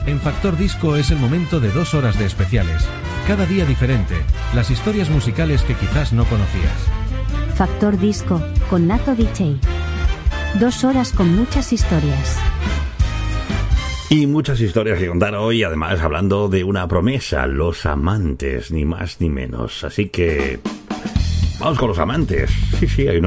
En Factor Disco es el momento de 2 horas de especiales. Cada día diferente. Las historias musicales que quizás no conocías. Factor Disco, con Nato DJ. 2 horas con muchas historias. Y muchas historias que contar hoy, además hablando de una promesa, los amantes, ni más ni menos. Así que vamos con los amantes. Sí, hay